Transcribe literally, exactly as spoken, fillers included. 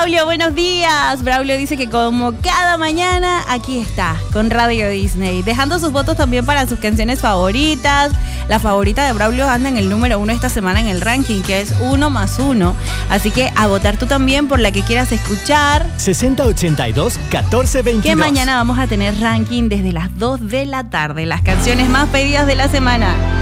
Braulio, buenos días. Braulio dice que como cada mañana, aquí está, con Radio Disney, dejando sus votos también para sus canciones favoritas. La favorita de Braulio anda en el número uno esta semana en el ranking, que es uno más uno. Así que a votar tú también por la que quieras escuchar. sesenta ochenta y dos, catorce veintidós. Que mañana vamos a tener ranking desde las dos de la tarde. Las canciones más pedidas de la semana.